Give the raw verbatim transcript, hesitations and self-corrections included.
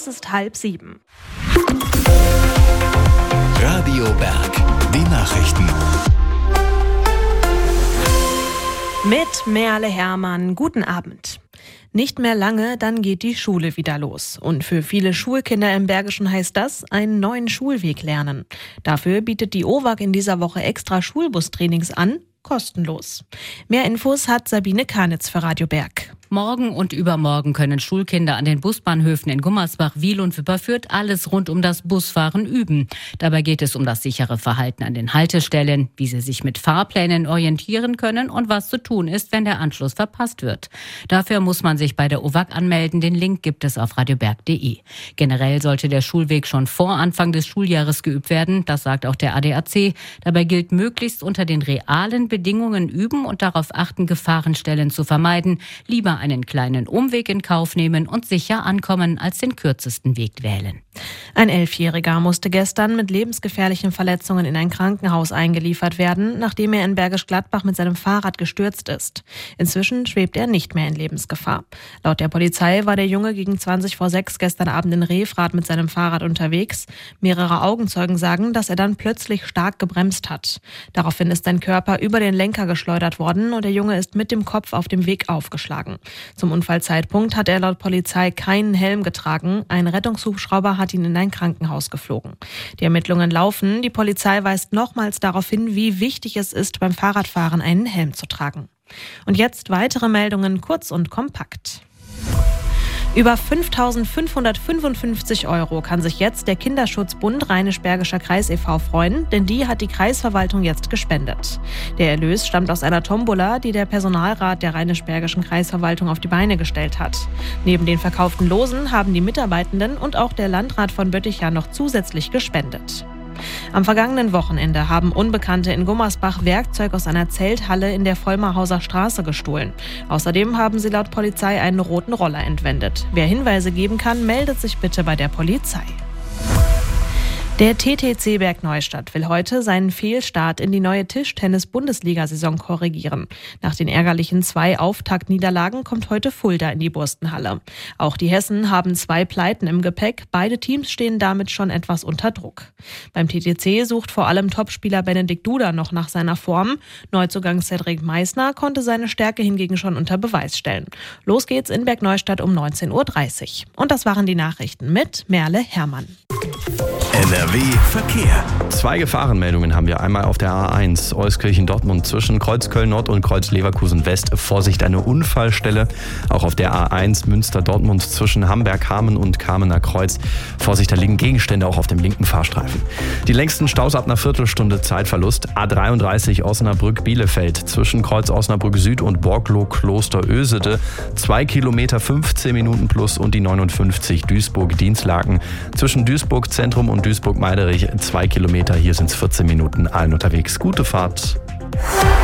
Es ist halb sieben. Radio Berg, die Nachrichten. Mit Merle Hermann, guten Abend. Nicht mehr lange, dann geht die Schule wieder los. Und für viele Schulkinder im Bergischen heißt das, einen neuen Schulweg lernen. Dafür bietet die O W A G in dieser Woche extra Schulbustrainings an, kostenlos. Mehr Infos hat Sabine Karnitz für Radio Berg. Morgen und übermorgen können Schulkinder an den Busbahnhöfen in Gummersbach, Wiel und Wipperfürth alles rund um das Busfahren üben. Dabei geht es um das sichere Verhalten an den Haltestellen, wie sie sich mit Fahrplänen orientieren können und was zu tun ist, wenn der Anschluss verpasst wird. Dafür muss man sich bei der O W A G anmelden. Den Link gibt es auf radioberg punkt de. Generell sollte der Schulweg schon vor Anfang des Schuljahres geübt werden. Das sagt auch der A D A C. Dabei gilt, möglichst unter den realen Bedingungen üben und darauf achten, Gefahrenstellen zu vermeiden. Lieber einen kleinen Umweg in Kauf nehmen und sicher ankommen, als den kürzesten Weg wählen. Ein Elfjähriger musste gestern mit lebensgefährlichen Verletzungen in ein Krankenhaus eingeliefert werden, nachdem er in Bergisch Gladbach mit seinem Fahrrad gestürzt ist. Inzwischen schwebt er nicht mehr in Lebensgefahr. Laut der Polizei war der Junge gegen zwanzig vor sechs gestern Abend in Refrath mit seinem Fahrrad unterwegs. Mehrere Augenzeugen sagen, dass er dann plötzlich stark gebremst hat. Daraufhin ist sein Körper über den Lenker geschleudert worden und der Junge ist mit dem Kopf auf dem Weg aufgeschlagen. Zum Unfallzeitpunkt hat er laut Polizei keinen Helm getragen. Ein Rettungshubschrauber hat ihn in ein Krankenhaus geflogen. Die Ermittlungen laufen. Die Polizei weist nochmals darauf hin, wie wichtig es ist, beim Fahrradfahren einen Helm zu tragen. Und jetzt weitere Meldungen, kurz und kompakt. Über fünftausendfünfhundertfünfundfünfzig Euro kann sich jetzt der Kinderschutzbund Rheinisch-Bergischer Kreis e V freuen, denn die hat die Kreisverwaltung jetzt gespendet. Der Erlös stammt aus einer Tombola, die der Personalrat der Rheinisch-Bergischen Kreisverwaltung auf die Beine gestellt hat. Neben den verkauften Losen haben die Mitarbeitenden und auch der Landrat von Bötticher noch zusätzlich gespendet. Am vergangenen Wochenende haben Unbekannte in Gummersbach Werkzeug aus einer Zelthalle in der Vollmerhauser Straße gestohlen. Außerdem haben sie laut Polizei einen roten Roller entwendet. Wer Hinweise geben kann, meldet sich bitte bei der Polizei. Der T T C Bergneustadt will heute seinen Fehlstart in die neue Tischtennis-Bundesliga-Saison korrigieren. Nach den ärgerlichen zwei Auftaktniederlagen kommt heute Fulda in die Burstenhalle. Auch die Hessen haben zwei Pleiten im Gepäck. Beide Teams stehen damit schon etwas unter Druck. Beim T T C sucht vor allem Topspieler Benedikt Duda noch nach seiner Form. Neuzugang Cedric Meissner konnte seine Stärke hingegen schon unter Beweis stellen. Los geht's in Bergneustadt um neunzehn Uhr dreißig. Und das waren die Nachrichten mit Merle Hermann. N R W Verkehr. Zwei Gefahrenmeldungen haben wir. Einmal auf der A eins Euskirchen-Dortmund zwischen Kreuz Köln-Nord und Kreuz Leverkusen-West. Vorsicht, eine Unfallstelle. Auch auf der A eins Münster-Dortmund zwischen Hamberg-Hamen und Kamener Kreuz. Vorsicht, da liegen Gegenstände auch auf dem linken Fahrstreifen. Die längsten Staus ab einer Viertelstunde Zeitverlust. A dreiunddreißig Osnabrück-Bielefeld zwischen Kreuz Osnabrück Süd und Borglo-Kloster-Ösede. Zwei Kilometer, fünfzehn Minuten plus und die neunundfünfzig Duisburg-Dienstlaken zwischen Duisburg-Zentrum und Duisburg-Meiderich, zwei Kilometer, hier sind es vierzehn Minuten, allen unterwegs. Gute Fahrt.